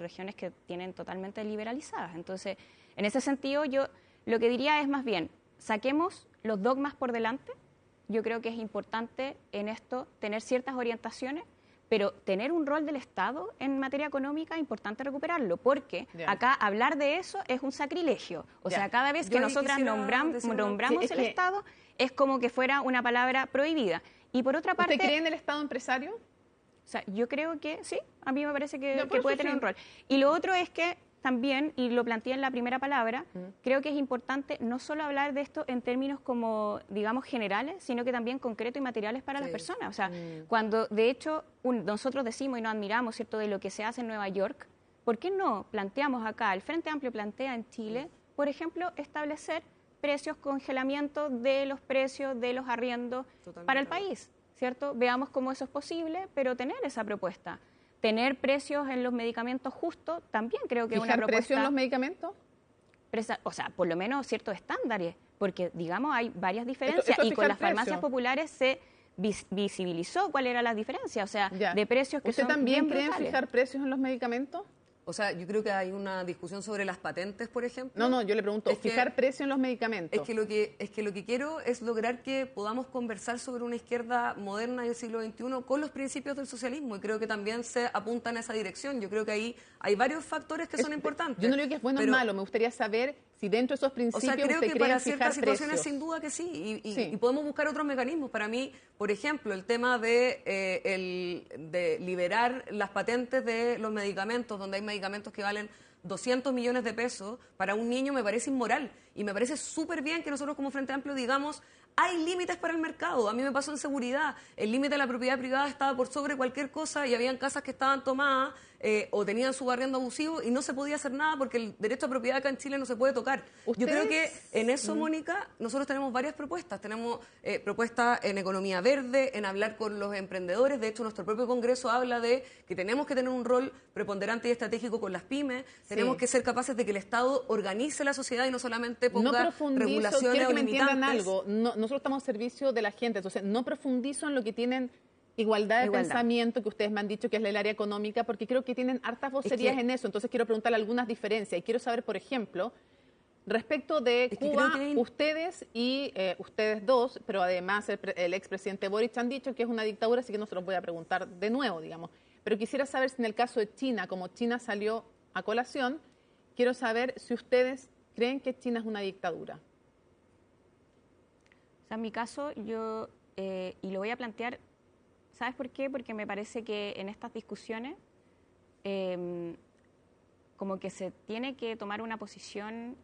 regiones que tienen totalmente liberalizadas. Entonces, en ese sentido, yo lo que diría es más bien, saquemos los dogmas por delante. Yo creo que es importante en esto tener ciertas orientaciones, pero tener un rol del Estado en materia económica es importante recuperarlo, porque acá hablar de eso es un sacrilegio. O sea, cada vez que nosotras nombramos el Estado, es como que fuera una palabra prohibida. Y por otra parte... ¿Usted cree en el Estado empresario? O sea, yo creo que sí, a mí me parece que puede tener un rol. Y lo otro es que también, y lo planteé en la primera palabra, creo que es importante no solo hablar de esto en términos como, digamos, generales, sino que también concretos y materiales para las personas. O sea, cuando de hecho nosotros decimos y nos admiramos, ¿cierto?, de lo que se hace en Nueva York, ¿por qué no planteamos acá, el Frente Amplio plantea en Chile, por ejemplo, establecer precios, congelamiento de los precios de los arriendos para el país, ¿cierto? Veamos cómo eso es posible, pero tener esa propuesta. Tener precios en los medicamentos justos, también creo que es una propuesta... ¿Precios en los medicamentos? O sea, por lo menos ciertos estándares, porque, digamos, hay varias diferencias y con las farmacias populares se visibilizó cuál era la diferencia, o sea, de precios que son bien brutales. ¿Usted también cree fijar precios en los medicamentos? O sea, yo creo que hay una discusión sobre las patentes, por ejemplo. No, yo le pregunto, fijar precio en los medicamentos. Es que lo que quiero es lograr que podamos conversar sobre una izquierda moderna del siglo XXI con los principios del socialismo, y creo que también se apunta en esa dirección. Yo creo que ahí hay varios factores que son importantes. Yo no digo que es bueno o malo, me gustaría saber si dentro de esos principios creo que para ciertas situaciones precios. sin duda que sí, y podemos buscar otros mecanismos. Para mí, por ejemplo, el tema de liberar las patentes de los medicamentos, donde hay medicamentos que valen 200 millones de pesos, para un niño me parece inmoral, y me parece súper bien que nosotros como Frente Amplio digamos, hay límites para el mercado. A mí me pasó en seguridad, el límite de la propiedad privada estaba por sobre cualquier cosa, y habían casas que estaban tomadas o tenían su arriendo abusivo y no se podía hacer nada porque el derecho a propiedad acá en Chile no se puede tocar. Yo creo que en eso, Mónica, nosotros tenemos varias propuestas. Tenemos propuestas en economía verde, en hablar con los emprendedores. De hecho, nuestro propio Congreso habla de que tenemos que tener un rol preponderante y estratégico con las pymes. Tenemos que ser capaces de que el Estado organice la sociedad y no solamente ponga regulaciones o limitantes. Quiero que me entiendan algo. Nosotros estamos al servicio de la gente, entonces no profundizo en lo que tienen igualdad de pensamiento, que ustedes me han dicho que es el área económica, porque creo que tienen hartas vocerías en eso. Entonces quiero preguntarle algunas diferencias. Y quiero saber, por ejemplo, respecto de Cuba, ustedes y ustedes dos, pero además el expresidente Boric han dicho que es una dictadura, así que no se los voy a preguntar de nuevo, digamos. Pero quisiera saber si en el caso de China, como China salió a colación, quiero saber si ustedes creen que China es una dictadura. O sea, en mi caso, yo, y lo voy a plantear, ¿sabes por qué? Porque me parece que en estas discusiones como que se tiene que tomar una posición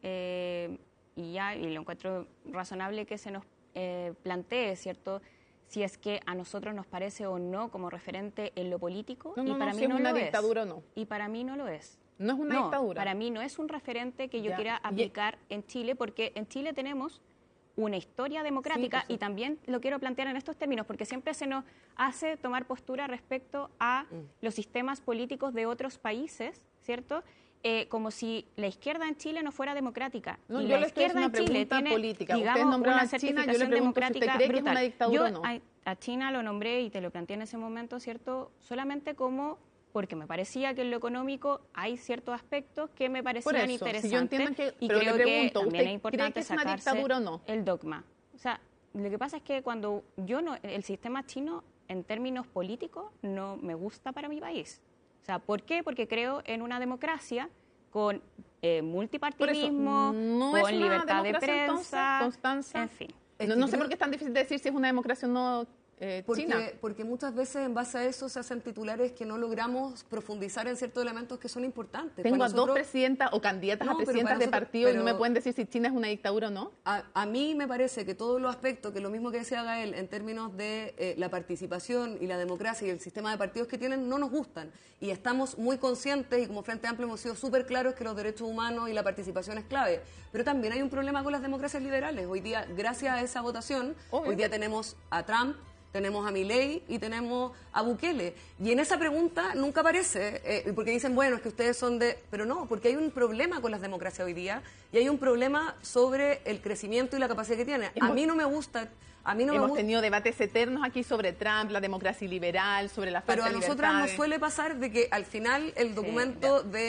y lo encuentro razonable que se nos plantee, ¿cierto? Si es que a nosotros nos parece o no como referente en lo político, y para mí no lo es. ¿Es una dictadura o no? Y para mí no lo es. ¿No es una dictadura? Para mí no es un referente que yo quiera aplicar en Chile, porque en Chile tenemos una historia democrática, y también lo quiero plantear en estos términos, porque siempre se nos hace tomar postura respecto a los sistemas políticos de otros países, ¿cierto? Como si la izquierda en Chile no fuera democrática. No, y yo la izquierda en Chile tiene, digamos, una certificación democrática brutal. Yo a China lo nombré y te lo planteé en ese momento, ¿cierto? Solamente como... porque me parecía que en lo económico hay ciertos aspectos que me parecían interesantes, si yo entiendo y creo que también es importante que es una dictadura o no? El dogma. O sea, lo que pasa es que cuando el sistema chino en términos políticos no me gusta para mi país. O sea, ¿por qué? Porque creo en una democracia con multipartidismo, con libertad de prensa, entonces, Constanza, en fin. No sé por qué es tan difícil decir si es una democracia o no. Porque muchas veces en base a eso se hacen titulares que no logramos profundizar en ciertos elementos que son importantes. Tengo a dos presidentas o candidatas a presidentas de partido y no me pueden decir si China es una dictadura o no. A mí me parece que todos los aspectos, que lo mismo que decía Gael, en términos de la participación y la democracia y el sistema de partidos que tienen, no nos gustan. Y estamos muy conscientes, y como Frente Amplio hemos sido súper claros, que los derechos humanos y la participación es clave. Pero también hay un problema con las democracias liberales. Hoy día, gracias a esa votación, hoy día tenemos a Trump, tenemos a Milei y tenemos a Bukele. Y en esa pregunta nunca aparece, porque dicen, bueno, es que ustedes son de... Pero no, porque hay un problema con las democracias hoy día, y hay un problema sobre el crecimiento y la capacidad que tiene. A mí no me gusta... Hemos tenido debates eternos aquí sobre Trump, la democracia liberal, sobre la falta de libertades. Pero a nosotras nos suele pasar de que al final el documento de